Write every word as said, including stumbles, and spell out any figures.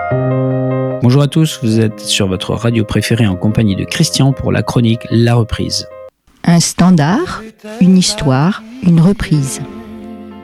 Bonjour à tous, vous êtes sur votre radio préférée en compagnie de Christian pour la chronique La Reprise. Un standard, une histoire, une reprise.